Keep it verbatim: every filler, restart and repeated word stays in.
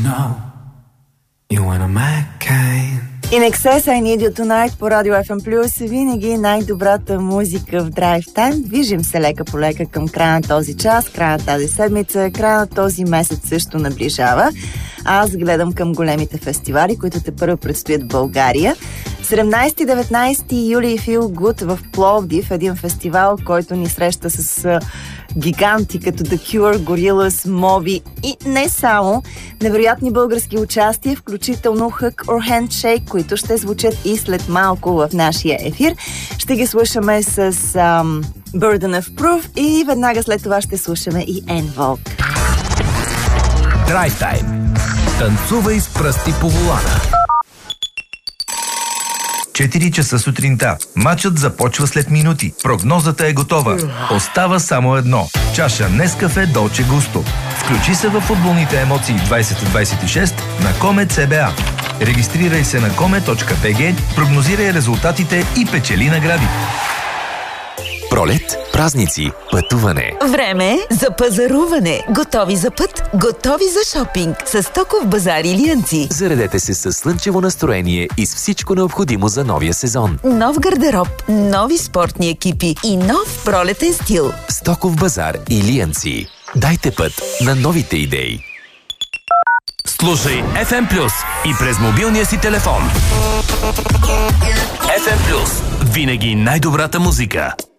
know you wanna my kind. In Excess, I Need You Tonight по Радио Еф Ем Плюс. Винаги най-добрата музика в Drive Time. Движим се лека по лека към края на този час, края на тази седмица, края на този месец също наближава. Аз гледам към големите фестивали, които те първо предстоят в България. седемнайсети-деветнайсети юли Feel Good в Пловдив, един фестивал, който ни среща с а, гиганти като The Cure, Gorillaz, Moby и не само. Невероятни български участия, включително Hug or Handshake, които ще звучат и след малко в нашия ефир. Ще ги слушаме с ам, Burden of Proof и веднага след това ще слушаме и En Vogue. Drive Time. Танцувай с пръсти по волана. четири часа сутринта. Матчът започва след минути. Прогнозата е готова. Остава само едно. Чаша Нескафе Долче Густо. Включи се във футболните емоции двайсет двайсет и шест на Комет С Б А. Регистрирай се на коме точка би джи, прогнозирай резултатите и печели награди. Пролет, празници, пътуване. Време за пазаруване. Готови за път, готови за шопинг. С Стоков базар Илиянци. Заредете се със слънчево настроение и с всичко необходимо за новия сезон. Нов гардероб, нови спортни екипи и нов пролетен стил. Стоков базар Илиянци. Дайте път на новите идеи. Слушай Еф Ем Плюс и през мобилния си телефон. Еф Ем Плюс. Винаги най-добрата музика.